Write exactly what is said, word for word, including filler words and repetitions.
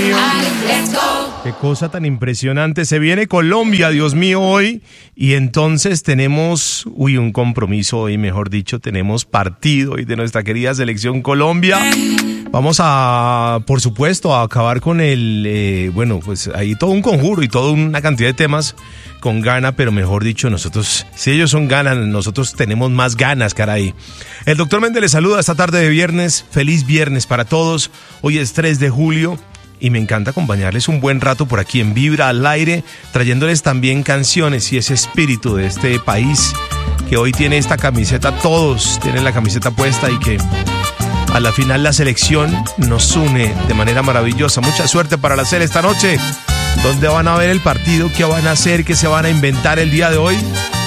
mío. Qué cosa tan impresionante. Se viene Colombia, Dios mío, hoy. Y entonces tenemos, uy, un compromiso hoy, mejor dicho, tenemos partido hoy de nuestra querida selección Colombia. Vamos a, por supuesto, a acabar con el, eh, bueno, pues ahí todo un conjuro y toda una cantidad de temas con Ghana, pero mejor dicho, nosotros, si ellos son Ghana, nosotros tenemos más ganas, caray. El doctor Méndez les saluda esta tarde de viernes. Feliz viernes para todos. Hoy es tres de julio. Y me encanta acompañarles un buen rato por aquí en Vibra al aire, trayéndoles también canciones y ese espíritu de este país que hoy tiene esta camiseta, todos tienen la camiseta puesta y que a la final la selección nos une de manera maravillosa. Mucha suerte para la serie esta noche. ¿Dónde van a ver el partido? ¿Qué van a hacer? ¿Qué se van a inventar el día de hoy?